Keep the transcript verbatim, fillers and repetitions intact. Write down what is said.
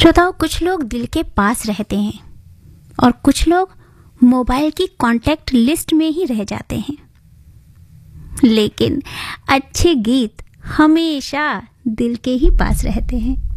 श्रोताओं, कुछ लोग दिल के पास रहते हैं और कुछ लोग मोबाइल की कांटेक्ट लिस्ट में ही रह जाते हैं, लेकिन अच्छे गीत हमेशा दिल के ही पास रहते हैं।